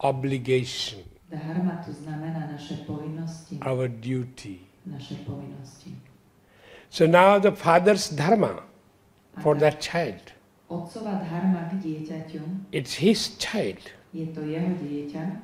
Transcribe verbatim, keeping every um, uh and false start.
obligation. Dharma tu znamená naše povinnosti. Our duty. Naše povinnosti. So now the father's dharma for that child. Otcova dharma k dieťaťu. It's his child. Je to jeho dieťa.